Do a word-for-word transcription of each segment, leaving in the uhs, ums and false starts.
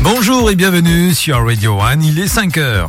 Bonjour et bienvenue sur Radio One, il est cinq heures.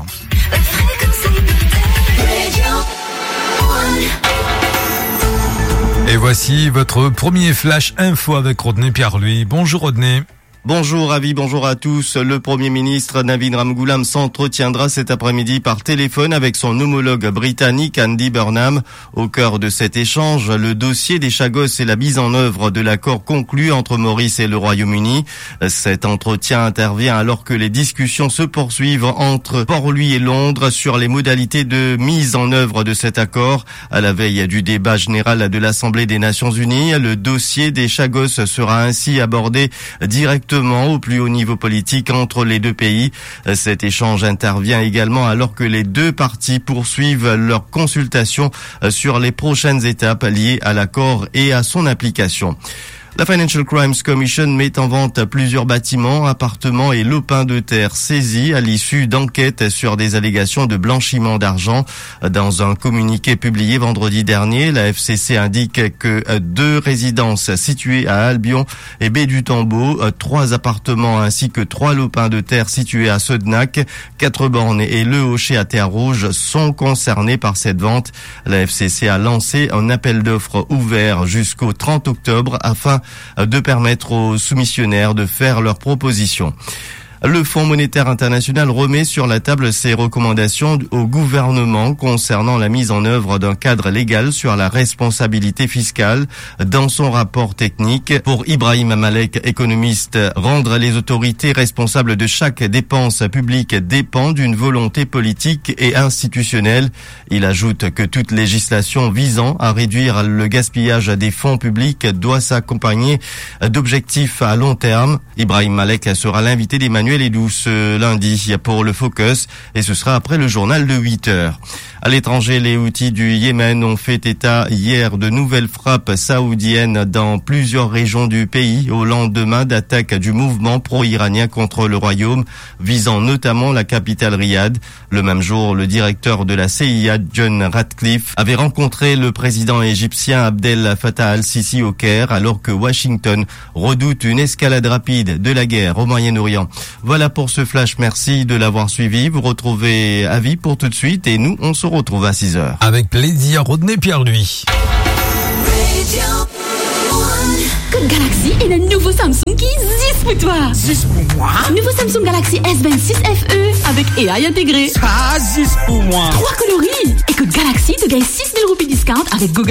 Et voici votre premier flash info avec Rodney Pierre-Louis. Bonjour Rodney. Bonjour Avi, bonjour à tous. Le Premier ministre Navin Ramgoolam s'entretiendra cet après-midi par téléphone avec son homologue britannique Andy Burnham. Au cœur de cet échange, le dossier des Chagos et la mise en œuvre de l'accord conclu entre Maurice et le Royaume-Uni. Cet entretien intervient alors que les discussions se poursuivent entre Port-Louis et Londres sur les modalités de mise en œuvre de cet accord. À la veille du débat général de l'Assemblée des Nations Unies, le dossier des Chagos sera ainsi abordé directement au plus haut niveau politique entre les deux pays. Cet échange intervient également alors que les deux parties poursuivent leurs consultations sur les prochaines étapes liées à l'accord et à son application. La Financial Crimes Commission met en vente plusieurs bâtiments, appartements et lopins de terre saisis à l'issue d'enquêtes sur des allégations de blanchiment d'argent. Dans un communiqué publié vendredi dernier, la F C C indique que deux résidences situées à Albion et Baie du Tambo, trois appartements ainsi que trois lopins de terre situés à Sedenac, quatre bornes et Le Hocher à Terre-Rouge sont concernés par cette vente. La F C C a lancé un appel d'offres ouvert jusqu'au trente octobre afin de permettre aux soumissionnaires de faire leurs propositions. Le Fonds monétaire international remet sur la table ses recommandations au gouvernement concernant la mise en œuvre d'un cadre légal sur la responsabilité fiscale. Dans son rapport technique, pour Ibrahim Malek, économiste, rendre les autorités responsables de chaque dépense publique dépend d'une volonté politique et institutionnelle. Il ajoute que toute législation visant à réduire le gaspillage des fonds publics doit s'accompagner d'objectifs à long terme. Ibrahim Malek sera l'invité d'Emmanuel Edoux ce lundi pour le Focus et ce sera après le journal de huit heures. À l'étranger, les Houthis du Yémen ont fait état hier de nouvelles frappes saoudiennes dans plusieurs régions du pays au lendemain d'attaques du mouvement pro-iranien contre le royaume, visant notamment la capitale Riyad. Le même jour, le directeur de la C I A, John Ratcliffe, avait rencontré le président égyptien Abdel Fattah al-Sisi au Caire alors que Washington redoute une escalade rapide de la guerre au Moyen-Orient. Voilà pour ce flash, merci de l'avoir suivi. Vous retrouvez Avis pour tout de suite et nous, on se retrouve à six heures. Avec plaisir, Rodney Pierre-Louis. Code Galaxy et le nouveau Samsung qui existe pour toi. Juste pour moi? Nouveau Samsung Galaxy S vingt-six F E avec A I intégré. Ça, juste pour moi. Trois coloris. Et Code Galaxy te gagne six mille roupies discount avec Google.